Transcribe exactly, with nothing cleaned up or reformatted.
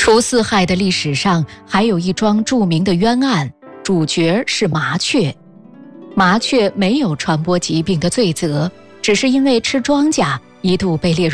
除四害的历史上还有一桩著名的冤案，主角是麻雀。麻雀没有传播疾病的罪责，只是因为吃庄稼一度被列入